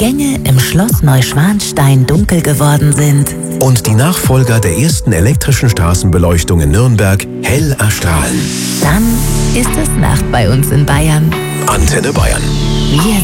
Gänge im Schloss Neuschwanstein dunkel geworden sind und die Nachfolger der ersten elektrischen Straßenbeleuchtung in Nürnberg hell erstrahlen. Dann ist es Nacht bei uns in Bayern. Antenne Bayern. Wir